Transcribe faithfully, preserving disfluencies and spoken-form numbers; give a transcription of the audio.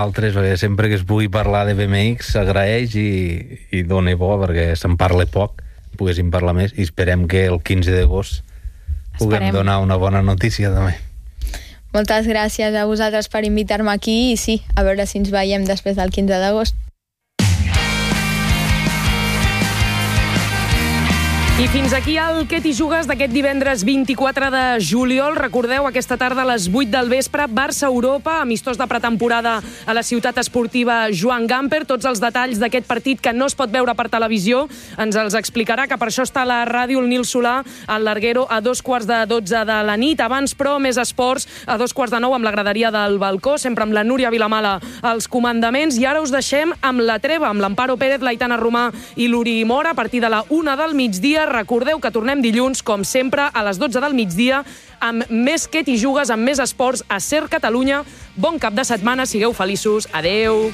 altres, perquè sempre que es pugui parlar de B M X s'agraeix i, i dona bo, perquè se'n parla poc, poguéssim parlar més, i esperem que el quinze d'agost puguem donar una bona notícia també. Moltes gràcies a vosaltres per invitar-me aquí i sí, a veure si ens veiem després del quinze d'agost. I fins aquí el Què t'hi jugues d'aquest divendres vint-i-quatre de juliol. Recordeu, aquesta tarda a les vuit del vespre, Barça-Europa, amistós de pretemporada a la ciutat esportiva Joan Gamper. Tots els detalls d'aquest partit que no es pot veure per televisió ens els explicarà, que per això està a la ràdio el Nil Solà, al Larguero, a dos quarts de dotze de la nit. Abans, però, més esports, a dos quarts de nou amb la graderia del balcó, sempre amb la Núria Vilamala als comandaments. I ara us deixem amb la treva, amb l'Amparo Pérez, l'Aitana Romà i l'Uri Mora, a partir de la una del migdia. Recordeu que tornem dilluns, com sempre, a les dotze del migdia, amb més Què t'hi jugues, amb més esports a Ser Catalunya. Bon cap de setmana, sigueu feliços. Adeu!